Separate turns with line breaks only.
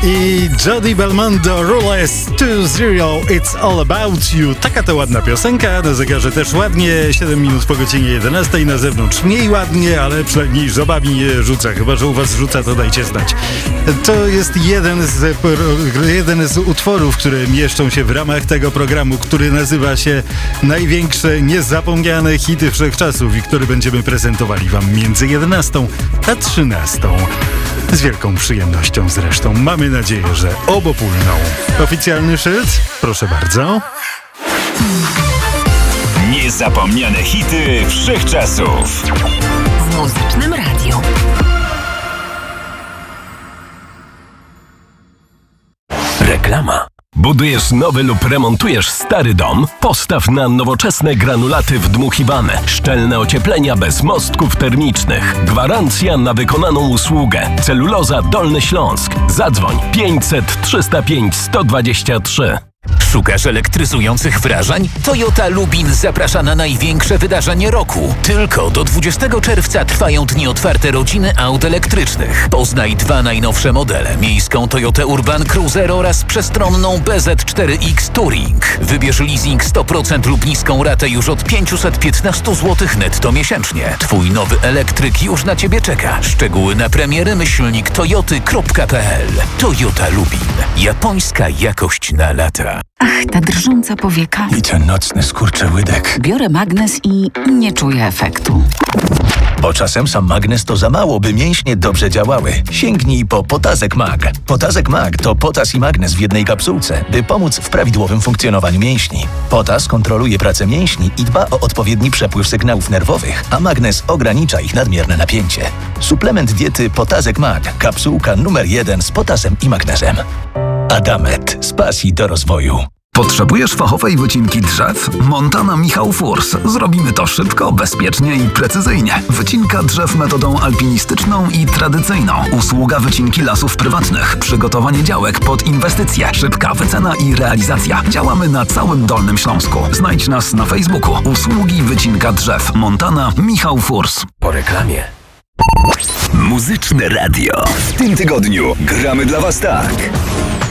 i Jody Belmondo, Rules 2-0, It's All About You. Taka to ładna piosenka, na zegarze też ładnie, 7 minut po godzinie 11, na zewnątrz mniej ładnie, ale przynajmniej żobami nie rzuca, chyba że u was rzuca, to dajcie znać. To jest jeden z utworów, które mieszczą się w ramach tego programu, który nazywa się Największe Niezapomniane Hity Wszechczasów i który będziemy prezentowali wam między 11 a 13. Z wielką przyjemnością zresztą. Mamy nadzieję, że obopólną. Oficjalny szyld? Proszę bardzo.
Niezapomniane hity wszechczasów.
W Muzycznym Radiu.
Reklama. Budujesz nowy lub remontujesz stary dom? Postaw na nowoczesne granulaty wdmuchiwane. Szczelne ocieplenia bez mostków termicznych. Gwarancja na wykonaną usługę. Celuloza Dolny Śląsk. Zadzwoń 500 305 123.
Szukasz elektryzujących wrażeń? Toyota Lubin zaprasza na największe wydarzenie roku. Tylko do 20 czerwca trwają dni otwarte rodziny aut elektrycznych. Poznaj 2 najnowsze modele. Miejską Toyotę Urban Cruiser oraz przestronną BZ4X Touring. Wybierz leasing 100% lub niską ratę już od 515 zł netto miesięcznie. Twój nowy elektryk już na Ciebie czeka. Szczegóły na premiery /toyoty.pl. Toyota Lubin. Japońska jakość na lata.
Ach, ta drżąca powieka.
I ten nocny skurczyłydek.
Biorę magnes i nie czuję efektu.
Bo czasem sam magnes to za mało, by mięśnie dobrze działały. Sięgnij po Potazek Mag. Potazek Mag to potas i magnes w jednej kapsułce, by pomóc w prawidłowym funkcjonowaniu mięśni. Potas kontroluje pracę mięśni i dba o odpowiedni przepływ sygnałów nerwowych, a magnes ogranicza ich nadmierne napięcie. Suplement diety Potazek Mag. Kapsułka numer 1 z potasem i magnezem. Adamet. Z pasji do rozwoju.
Potrzebujesz fachowej wycinki drzew? Montana Michał Furs. Zrobimy to szybko, bezpiecznie i precyzyjnie. Wycinka drzew metodą alpinistyczną i tradycyjną. Usługa wycinki lasów prywatnych. Przygotowanie działek pod inwestycje. Szybka wycena i realizacja. Działamy na całym Dolnym Śląsku. Znajdź nas na Facebooku. Usługi wycinka drzew. Montana Michał Furs.
Po reklamie. Muzyczne Radio. W tym tygodniu gramy dla was tak.